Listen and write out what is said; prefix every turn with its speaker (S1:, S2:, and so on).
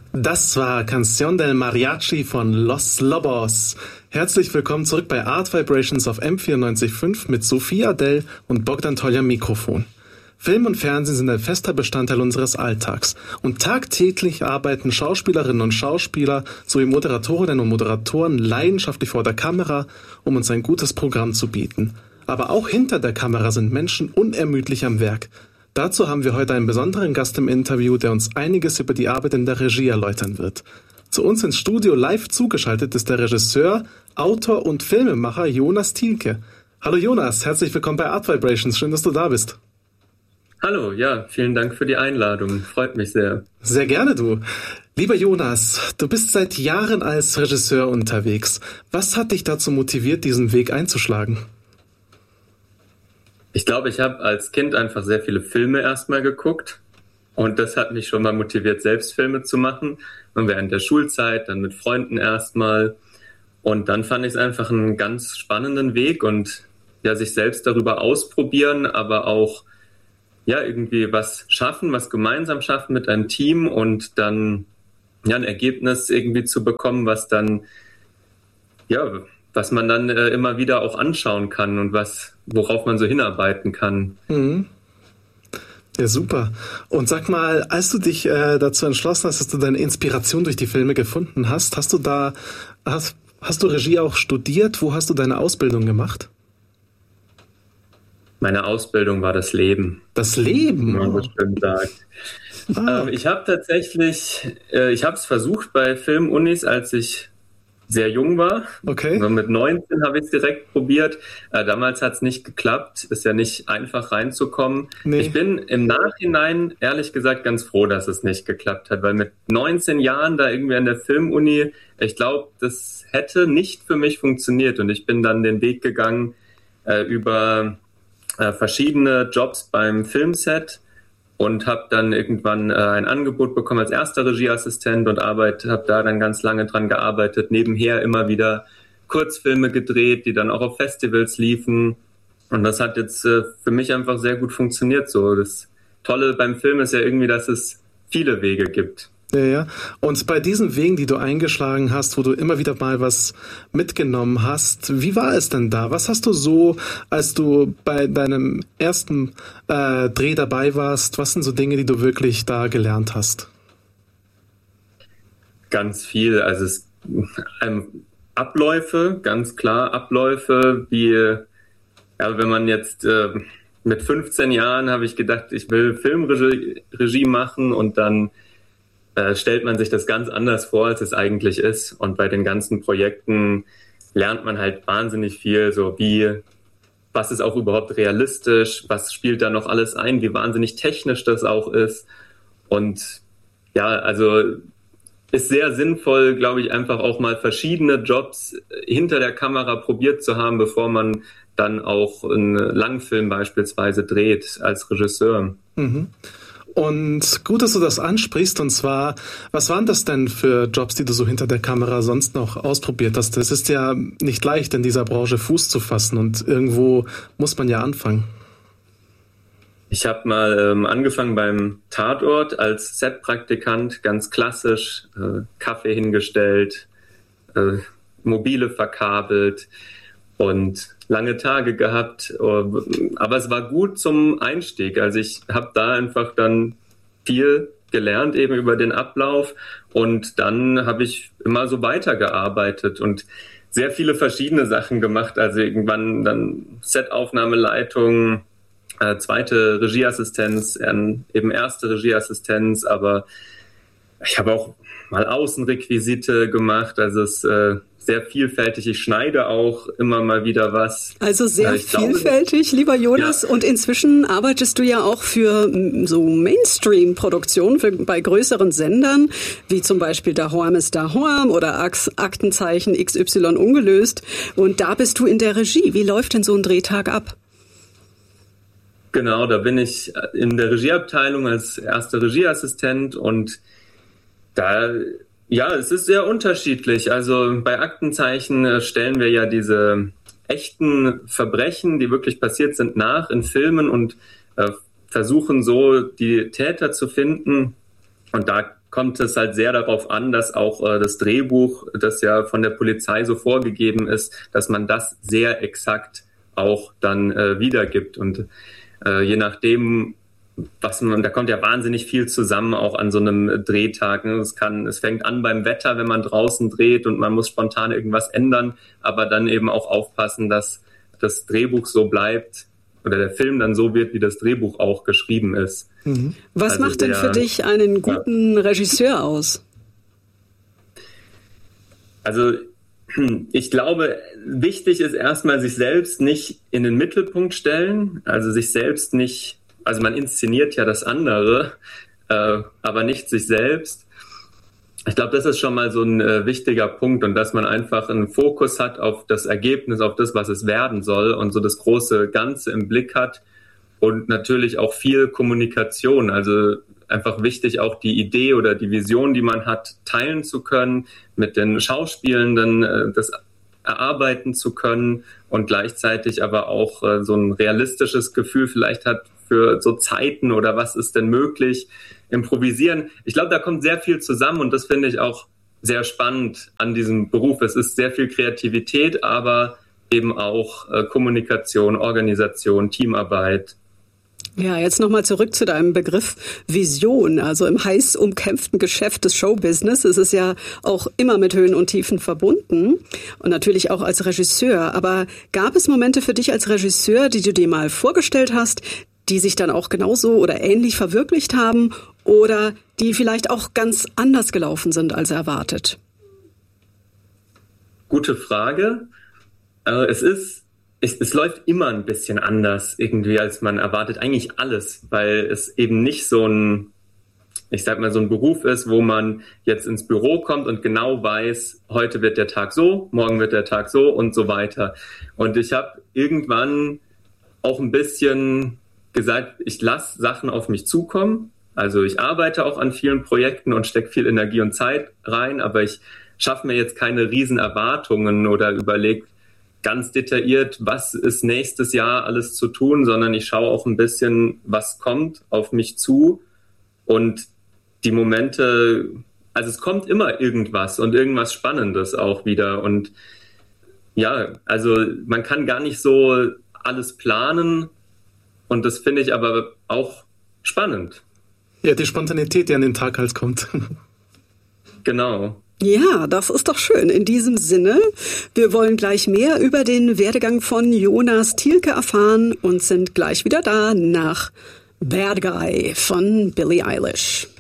S1: Das war Canción del Mariachi von Los Lobos. Herzlich willkommen zurück bei Art Vibrations auf M94.5 mit Sophie Adell und Bogdan Tolja am Mikrofon. Film und Fernsehen sind ein fester Bestandteil unseres Alltags. Und tagtäglich arbeiten Schauspielerinnen und Schauspieler sowie Moderatorinnen und Moderatoren leidenschaftlich vor der Kamera, um uns ein gutes Programm zu bieten. Aber auch hinter der Kamera sind Menschen unermüdlich am Werk. Dazu haben wir heute einen besonderen Gast im Interview, der uns einiges über die Arbeit in der Regie erläutern wird. Zu uns ins Studio live zugeschaltet ist der Regisseur, Autor und Filmemacher Jonas Thielke. Hallo Jonas, herzlich willkommen bei Art Vibrations. Schön, dass du da bist.
S2: Hallo, ja, vielen Dank für die Einladung. Freut mich sehr.
S1: Sehr gerne, du. Lieber Jonas, du bist seit Jahren als Regisseur unterwegs. Was hat dich dazu motiviert, diesen Weg einzuschlagen?
S2: Ich glaube, ich habe als Kind einfach sehr viele Filme erstmal geguckt und das hat mich schon mal motiviert, selbst Filme zu machen. Und während der Schulzeit, dann mit Freunden erstmal. Und dann fand ich es einfach einen ganz spannenden Weg und ja, sich selbst darüber ausprobieren, aber auch ja irgendwie was schaffen, was gemeinsam schaffen mit einem Team und dann ja ein Ergebnis irgendwie zu bekommen, was dann ja, was man dann immer wieder auch anschauen kann und worauf man so hinarbeiten kann.
S1: Mhm. Ja, super. Und sag mal, als du dich dazu entschlossen hast, dass du deine Inspiration durch die Filme gefunden hast, hast du Regie auch studiert? Wo hast du deine Ausbildung gemacht?
S2: Meine Ausbildung war das Leben.
S1: Das Leben?
S2: Wie man so schön sagt. Ich habe tatsächlich, ich habe es versucht bei Filmunis, als ich sehr jung war.
S1: Okay.
S2: Also mit 19 habe ich es direkt probiert. Damals hat es nicht geklappt. Ist ja nicht einfach reinzukommen. Nee. Ich bin im Nachhinein ehrlich gesagt ganz froh, dass es nicht geklappt hat, weil mit 19 Jahren da irgendwie an der Filmuni, ich glaube, das hätte nicht für mich funktioniert. Und ich bin dann den Weg gegangen über verschiedene Jobs beim Filmset und habe dann irgendwann ein Angebot bekommen als erster Regieassistent und habe da dann ganz lange dran gearbeitet, nebenher immer wieder Kurzfilme gedreht, die dann auch auf Festivals liefen und das hat jetzt für mich einfach sehr gut funktioniert. So, das Tolle beim Film ist ja irgendwie, dass es viele Wege gibt.
S1: Ja. Und bei diesen Wegen, die du eingeschlagen hast, wo du immer wieder mal was mitgenommen hast, wie war es denn da? Was hast du so, als du bei deinem ersten Dreh dabei warst, was sind so Dinge, die du wirklich da gelernt hast?
S2: Ganz viel. Also Abläufe, ganz klar Abläufe, wie ja, wenn man jetzt mit 15 Jahren habe ich gedacht, ich will Filmregie machen und dann stellt man sich das ganz anders vor, als es eigentlich ist. Und bei den ganzen Projekten lernt man halt wahnsinnig viel, so was ist auch überhaupt realistisch, was spielt da noch alles ein, wie wahnsinnig technisch das auch ist. Und ja, also ist sehr sinnvoll, glaube ich, einfach auch mal verschiedene Jobs hinter der Kamera probiert zu haben, bevor man dann auch einen Langfilm beispielsweise dreht als Regisseur.
S1: Mhm. Und gut, dass du das ansprichst, und zwar, was waren das denn für Jobs, die du so hinter der Kamera sonst noch ausprobiert hast? Es ist ja nicht leicht, in dieser Branche Fuß zu fassen und irgendwo muss man ja anfangen.
S2: Ich habe mal angefangen beim Tatort als Set-Praktikant, ganz klassisch, Kaffee hingestellt, Mobile verkabelt und lange Tage gehabt, aber es war gut zum Einstieg. Also ich habe da einfach dann viel gelernt eben über den Ablauf und dann habe ich immer so weitergearbeitet und sehr viele verschiedene Sachen gemacht. Also irgendwann dann Setaufnahmeleitung, zweite Regieassistenz, eben erste Regieassistenz, aber ich habe auch mal Außenrequisite gemacht, also es sehr vielfältig. Ich schneide auch immer mal wieder was.
S3: Also sehr vielfältig, lieber Jonas. Ja. Und inzwischen arbeitest du ja auch für so Mainstream-Produktionen bei größeren Sendern, wie zum Beispiel Daheim ist Daheim oder Aktenzeichen XY ungelöst. Und da bist du in der Regie. Wie läuft denn so ein Drehtag ab?
S2: Genau, da bin ich in der Regieabteilung als erster Regieassistent und da, ja, es ist sehr unterschiedlich. Also bei Aktenzeichen stellen wir ja diese echten Verbrechen, die wirklich passiert sind, nach in Filmen und versuchen so die Täter zu finden. Und da kommt es halt sehr darauf an, dass auch das Drehbuch, das ja von der Polizei so vorgegeben ist, dass man das sehr exakt auch dann wiedergibt. Und je nachdem, da kommt ja wahnsinnig viel zusammen auch an so einem Drehtag. Ne? Es fängt an beim Wetter, wenn man draußen dreht und man muss spontan irgendwas ändern, aber dann eben auch aufpassen, dass das Drehbuch so bleibt oder der Film dann so wird, wie das Drehbuch auch geschrieben ist.
S3: Mhm. Was macht denn für dich einen guten Regisseur aus?
S2: Also ich glaube, wichtig ist erstmal, sich selbst nicht in den Mittelpunkt stellen, also sich selbst nicht, also man inszeniert ja das andere, aber nicht sich selbst. Ich glaube, das ist schon mal so ein wichtiger Punkt und dass man einfach einen Fokus hat auf das Ergebnis, auf das, was es werden soll und so das große Ganze im Blick hat und natürlich auch viel Kommunikation, also einfach wichtig, auch die Idee oder die Vision, die man hat, teilen zu können, mit den Schauspielenden das erarbeiten zu können und gleichzeitig aber auch so ein realistisches Gefühl vielleicht hat für so Zeiten oder was ist denn möglich, improvisieren. Ich glaube, da kommt sehr viel zusammen und das finde ich auch sehr spannend an diesem Beruf. Es ist sehr viel Kreativität, aber eben auch Kommunikation, Organisation, Teamarbeit.
S3: Ja, jetzt nochmal zurück zu deinem Begriff Vision. Also im heiß umkämpften Geschäft des Showbusiness ist es ja auch immer mit Höhen und Tiefen verbunden und natürlich auch als Regisseur. Aber gab es Momente für dich als Regisseur, die du dir mal vorgestellt hast, die sich dann auch genauso oder ähnlich verwirklicht haben oder die vielleicht auch ganz anders gelaufen sind als erwartet?
S2: Gute Frage. Es läuft immer ein bisschen anders irgendwie, als man erwartet. Eigentlich alles, weil es eben nicht so ein Beruf ist, wo man jetzt ins Büro kommt und genau weiß, heute wird der Tag so, morgen wird der Tag so und so weiter. Und ich habe irgendwann auch ein bisschen gesagt, ich lasse Sachen auf mich zukommen. Also ich arbeite auch an vielen Projekten und stecke viel Energie und Zeit rein, aber ich schaffe mir jetzt keine riesen Erwartungen oder überlege ganz detailliert, was ist nächstes Jahr alles zu tun, sondern ich schaue auch ein bisschen, was kommt auf mich zu und die Momente, also es kommt immer irgendwas und irgendwas Spannendes auch wieder und ja, also man kann gar nicht so alles planen und das finde ich aber auch spannend.
S1: Ja, die Spontanität, die an den Tag halt kommt.
S2: Genau.
S3: Ja, das ist doch schön. In diesem Sinne, wir wollen gleich mehr über den Werdegang von Jonas Thielke erfahren und sind gleich wieder da nach Bad Guy von Billie Eilish.